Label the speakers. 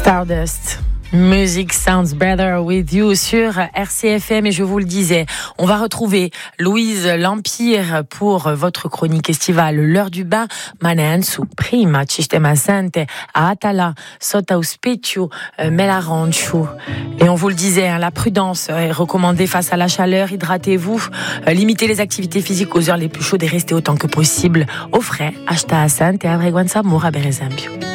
Speaker 1: Stardust. Music sounds better with you sur RCFM, et je vous le disais, on va retrouver Louise L'Empire pour votre chronique estivale L'heure du bain. Manensu prima sistema sente a Atala sotto specchio me la rancho. Et on vous le disait, la prudence est recommandée face à la chaleur. Hydratez-vous, limitez les activités physiques aux heures les plus chaudes et restez autant que possible au frais. Hasta sante a frequenza mura per esempio.